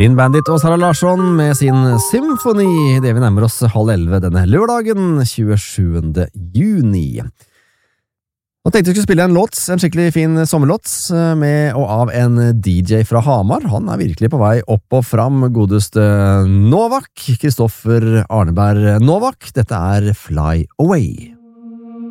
Clean Bandit og Sara Larsson med sin Symfoni, det vi nærmer oss 10:30 denne lørdagen, 27. juni. Nå tenkte jeg skulle spille en låt, en skikkelig fin sommerlåt, med og av en DJ fra Hamar. Han er virkelig på vei opp og fram, godeste Novak, Kristoffer Arneberg Novak. Dette er Fly Away.